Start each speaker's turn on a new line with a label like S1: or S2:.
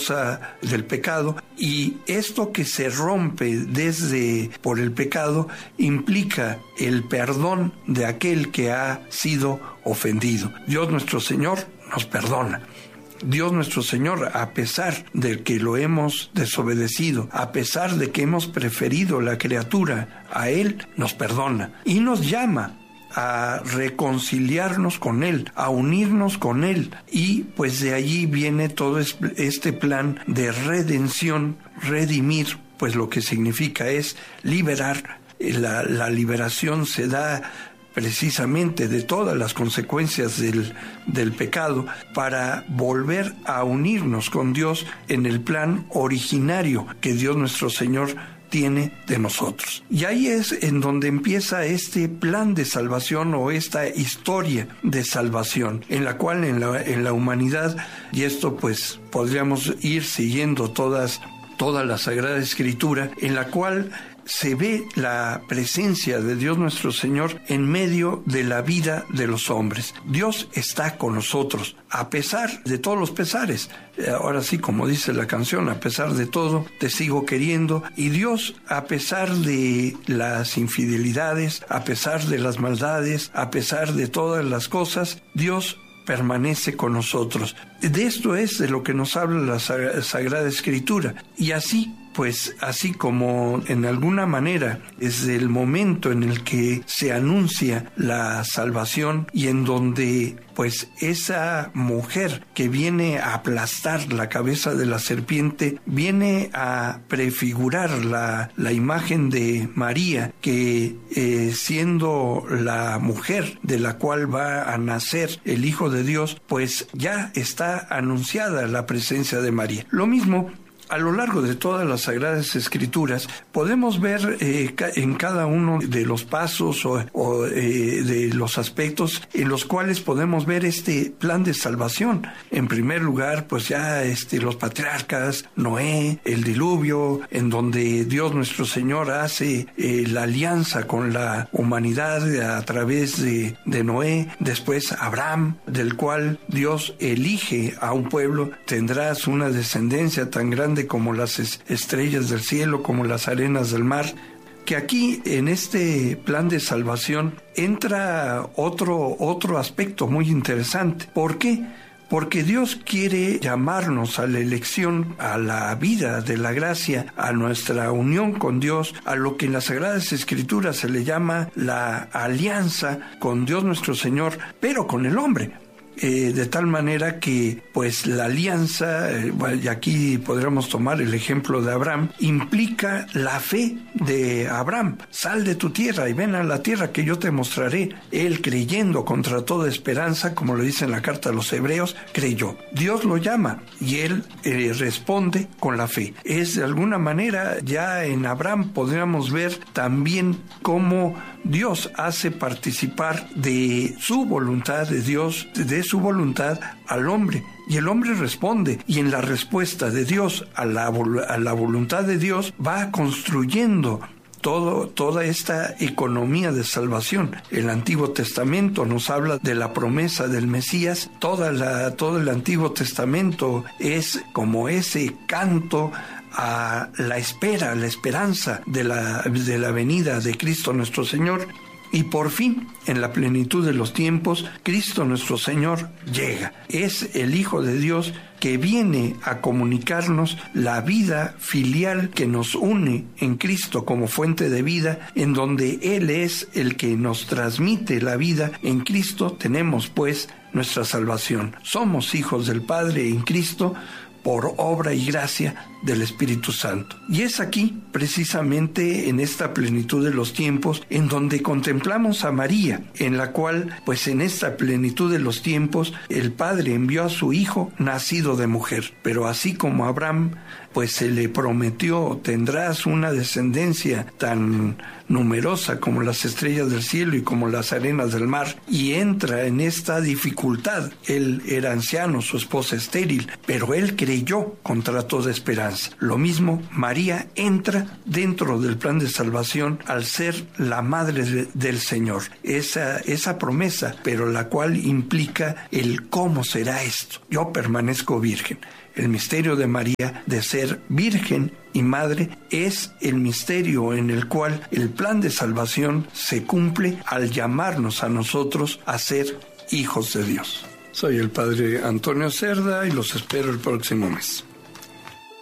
S1: causa del pecado, y esto que se rompe por el pecado implica el perdón de aquel que ha sido ofendido. Dios nuestro Señor nos perdona. Dios nuestro Señor, a pesar de que lo hemos desobedecido, a pesar de que hemos preferido la criatura a Él, nos perdona y nos llama a reconciliarnos con Él, a unirnos con Él. Y pues de allí viene todo este plan de redención, redimir, pues lo que significa es liberar. La liberación se da precisamente de todas las consecuencias del pecado para volver a unirnos con Dios en el plan originario que Dios nuestro Señor tiene de nosotros. Y ahí es en donde empieza este plan de salvación o esta historia de salvación, en la cual en la humanidad, y esto pues podríamos ir siguiendo toda la Sagrada Escritura, en la cual se ve la presencia de Dios nuestro Señor en medio de la vida de los hombres. Dios está con nosotros, a pesar de todos los pesares. Ahora sí, como dice la canción, a pesar de todo, te sigo queriendo. Y Dios, a pesar de las infidelidades, a pesar de las maldades, a pesar de todas las cosas, Dios permanece con nosotros. De esto es de lo que nos habla la Sagrada Escritura. Y así como en alguna manera, desde el momento en el que se anuncia la salvación y en donde pues esa mujer que viene a aplastar la cabeza de la serpiente, viene a prefigurar la imagen de María, que siendo la mujer de la cual va a nacer el Hijo de Dios, pues ya está anunciada la presencia de María. Lo mismo, a lo largo de todas las Sagradas Escrituras podemos ver en cada uno de los pasos o de los aspectos en los cuales podemos ver este plan de salvación. En primer lugar, pues ya los patriarcas, Noé, el diluvio, en donde Dios nuestro Señor hace la alianza con la humanidad a través de Noé. Después Abraham, del cual Dios elige a un pueblo. Tendrás una descendencia tan grande como las estrellas del cielo, como las arenas del mar. Que aquí en este plan de salvación entra otro aspecto muy interesante. ¿Por qué? Porque Dios quiere llamarnos a la elección, a la vida de la gracia, a nuestra unión con Dios, a lo que en las Sagradas Escrituras se le llama la alianza con Dios nuestro Señor, pero con el hombre. De tal manera que pues la alianza, y aquí podríamos tomar el ejemplo de Abraham, implica la fe de Abraham. Sal de tu tierra y ven a la tierra que yo te mostraré. Él, creyendo contra toda esperanza, como lo dice en la carta a los Hebreos, creyó. Dios lo llama y él responde con la fe. Es de alguna manera, ya en Abraham podríamos ver también cómo Dios hace participar de su voluntad, de Dios, de su voluntad al hombre. Y el hombre responde, y en la respuesta de Dios a la voluntad de Dios va construyendo toda esta economía de salvación. El Antiguo Testamento nos habla de la promesa del Mesías. Todo el Antiguo Testamento es como ese canto a la esperanza de la venida de Cristo nuestro Señor. Y por fin, en la plenitud de los tiempos, Cristo nuestro Señor llega. Es el Hijo de Dios que viene a comunicarnos la vida filial que nos une en Cristo como fuente de vida, en donde Él es el que nos transmite la vida. En Cristo tenemos pues nuestra salvación. Somos hijos del Padre en Cristo por obra y gracia del Espíritu Santo. Y es aquí, precisamente en esta plenitud de los tiempos, en donde contemplamos a María, en la cual, pues en esta plenitud de los tiempos, el Padre envió a su Hijo nacido de mujer. Pero así como Abraham, pues se le prometió, tendrás una descendencia tan numerosa como las estrellas del cielo y como las arenas del mar, y entra en esta dificultad. Él era anciano, su esposa estéril, pero él creyó contra toda esperanza. Lo mismo, María entra dentro del plan de salvación al ser la madre del Señor. Esa promesa, pero la cual implica el cómo será esto. Yo permanezco virgen. el misterio de María de ser virgen y madre es el misterio en el cual el plan de salvación se cumple al llamarnos a nosotros a ser hijos de Dios. Soy el padre Antonio Cerda y los espero el próximo mes.